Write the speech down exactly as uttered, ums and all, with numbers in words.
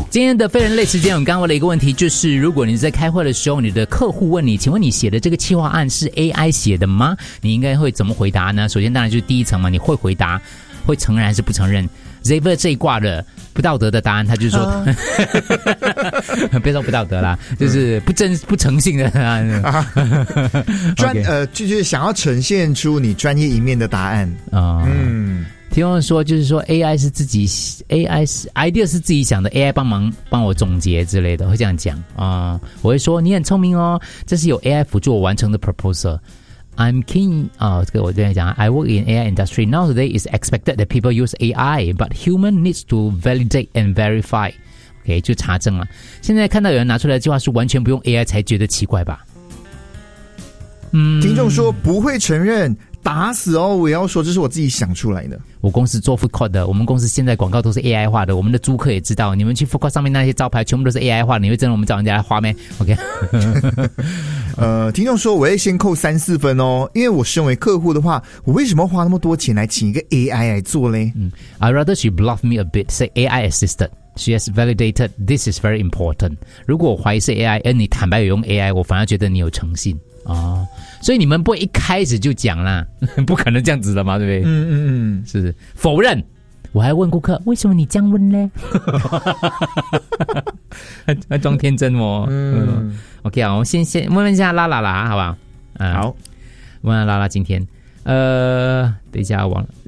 今天的非人类时间，我们刚刚问了一个问题，就是如果你在开会的时候，你的客户问你，请问你写的这个企划案是 A I 写的吗？你应该会怎么回答呢？首先当然就是第一层嘛，你会回答，会承认还是不承认？ Xavier 这一挂的不道德的答案，他就是说，啊、别说不道德啦，就是不真不诚信的答案。啊、 专呃，就是想要呈现出你专业一面的答案啊。嗯， 听众说就是说 A I 是自己 A I 是 idea 是自己想的 ，A I 帮忙帮我总结之类的，会这样讲啊、呃。我会说你很聪明哦，这是由 A I 辅助我完成的 proposal。I'm keen 啊、呃，这个我这样讲 I work in A I industry. Nowadays it's expected that people use A I, but human needs to validate and verify. OK， 就查证了。现在看到有人拿出来的计划书完全不用 A I 才觉得奇怪吧？ 嗯，听众说不会承认，打死哦！我也要说这是我自己想出来的。 我公司做 food court 的，我们公司现在广告都是 A I 化的，我们的租客也知道，你们去 food court 上面那些招牌全部都是 A I 化的，你会真的我们找人家来画咩 ？OK 。 呃，听众说我会先扣三四分哦，因为我身为客户的话，我为什么花那么多钱来请一个 A I 来做嘞？嗯 ，I rather she bluff me a bit, say A I assisted. She has validated this is very important. 如果我怀疑是 A I， 而你坦白有用 A I， 我反而觉得你有诚信哦。所以你们不会一开始就讲啦，不可能这样子的嘛，对不对？ 嗯嗯嗯， 是否认。我还问顾客为什么你这样问呢？还装天真哦。嗯 ，OK 啊，我们先先问问一下拉拉啦，好不好？ 嗯、好， 问问拉拉今天，呃，等一下忘了